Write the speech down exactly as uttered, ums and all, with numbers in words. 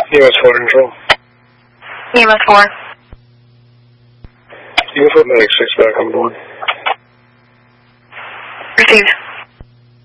E M S four control. E M S four. You can put medic six back on board. Received.